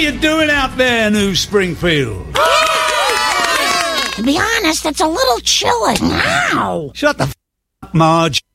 you doing out there, New Springfield? To be honest, it's a little chilly. Ow! Shut the up, Marge.